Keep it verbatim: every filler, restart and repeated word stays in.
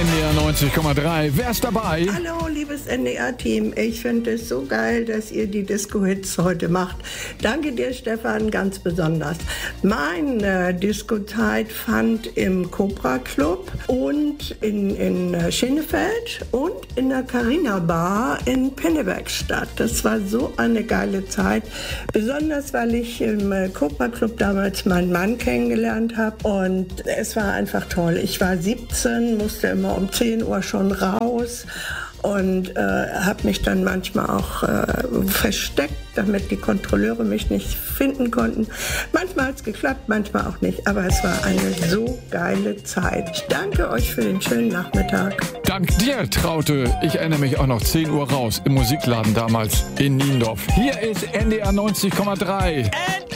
N D R neunzig Komma drei. Wer ist dabei? Hallo, liebes N D R-Team. Ich finde es so geil, dass ihr die Disco-Hits heute macht. Danke dir, Stefan, ganz besonders. Meine Disco-Zeit fand im Cobra Club und in, in Schenefeld und in der Carina Bar in Penneberg statt. Das war so eine geile Zeit. Besonders, weil ich im Cobra Club damals meinen Mann kennengelernt habe. Und es war einfach toll. Ich war siebzehn, musste immer um zehn Uhr schon raus und äh, habe mich dann manchmal auch äh, versteckt, damit die Kontrolleure mich nicht finden konnten. Manchmal hat es geklappt, manchmal auch nicht, aber es war eine so geile Zeit. Ich danke euch für den schönen Nachmittag. Dank dir, Traute. Ich erinnere mich auch noch zehn Uhr raus im Musikladen damals in Niendorf. Hier ist N D R neunzig Komma drei.